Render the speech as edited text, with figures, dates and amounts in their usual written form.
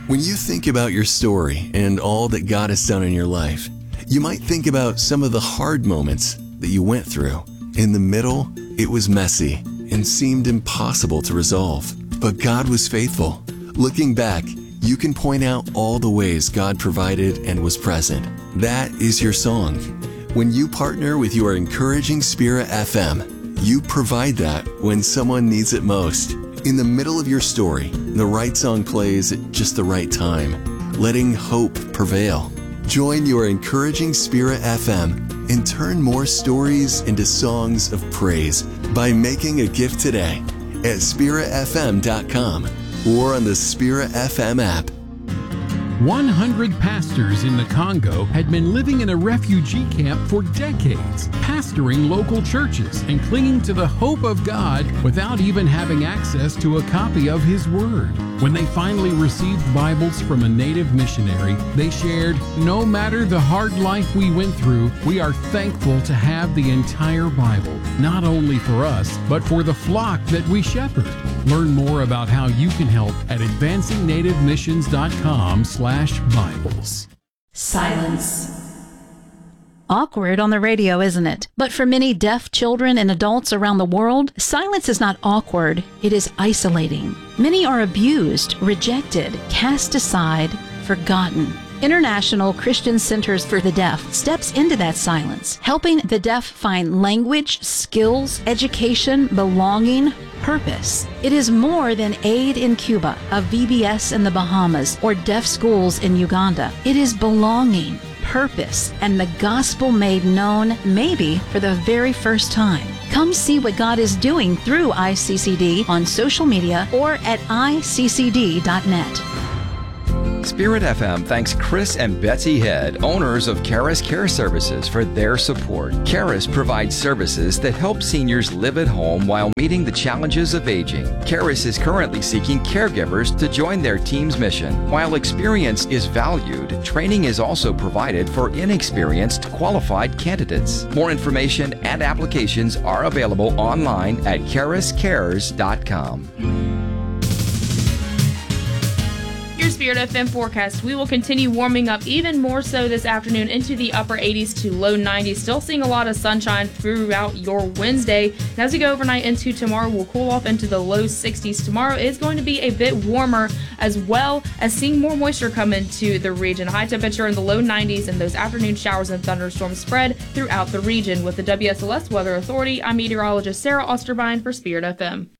When you think about your story and all that God has done in your life, you might think about some of the hard moments that you went through. In the middle, it was messy and seemed impossible to resolve. But God was faithful. Looking back, you can point out all the ways God provided and was present. That is your song. When you partner with your Encouraging Spirit FM, you provide that when someone needs it most. In the middle of your story, the right song plays at just the right time, letting hope prevail. Join your Encouraging Spirit FM and turn more stories into songs of praise by making a gift today at spiritfm.com or on the Spirit FM app. 100 pastors in the Congo had been living in a refugee camp for decades, pastoring local churches and clinging to the hope of God without even having access to a copy of His Word. When they finally received Bibles from a native missionary, they shared, "No matter the hard life we went through, we are thankful to have the entire Bible, not only for us, but for the flock that we shepherd." Learn more about how you can help at advancingNativeMissions.com/Bibles. Silence. Awkward on the radio, isn't it? But for many deaf children and adults around the world, silence is not awkward, it is isolating. Many are abused, rejected, cast aside, forgotten. International Christian Centers for the Deaf steps into that silence, helping the deaf find language, skills, education, belonging, purpose. It is more than aid in Cuba, a VBS in the Bahamas, or deaf schools in Uganda. It is belonging, purpose, and the gospel made known, maybe for the very first time. Come see what God is doing through ICCD on social media or at iccd.net. Spirit FM thanks Chris and Betsy Head, owners of Charis Care Services, for their support. Charis provides services that help seniors live at home while meeting the challenges of aging. Charis is currently seeking caregivers to join their team's mission. While experience is valued, training is also provided for inexperienced, qualified candidates. More information and applications are available online at chariscares.com. Your Spirit FM forecast. We will continue warming up even more so this afternoon into the upper 80s to low 90s. Still seeing a lot of sunshine throughout your Wednesday. And as we go overnight into tomorrow, we'll cool off into the low 60s. Tomorrow is going to be a bit warmer, as well as seeing more moisture come into the region. High temperature in the low 90s, and those afternoon showers and thunderstorms spread throughout the region. With the WSLS Weather Authority, I'm meteorologist Sarah Osterbine for Spirit FM.